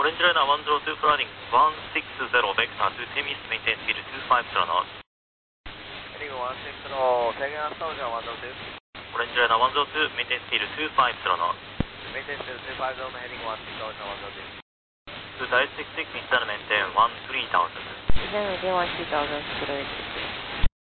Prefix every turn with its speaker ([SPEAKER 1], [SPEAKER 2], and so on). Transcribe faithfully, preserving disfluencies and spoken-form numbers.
[SPEAKER 1] Orange Liner one zero two flying one six zero vector to Temis, maintain speed two five zero knots.
[SPEAKER 2] Heading one six zero, taking us down one zero two.
[SPEAKER 1] Orange Liner one zero two, maintain speed two five zero knots.
[SPEAKER 2] Maintain speed two five zero, heading one six zero one zero two.
[SPEAKER 1] To Dice six six, internal maintain one three thousand.
[SPEAKER 3] Then maintain one three thousand, zero eight.